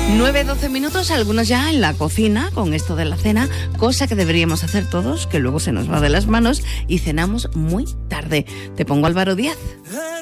9-12 minutos, algunos ya en la cocina con esto de la cena, cosa que deberíamos hacer todos, que luego se nos va de las manos y cenamos muy tarde. Te pongo Álvaro Díaz.